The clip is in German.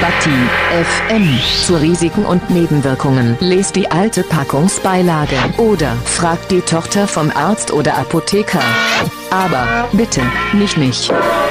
Bati FM. Zu Risiken und Nebenwirkungen lest die alte Packungsbeilage oder fragt die Tochter vom Arzt oder Apotheker. Aber bitte, nicht mich.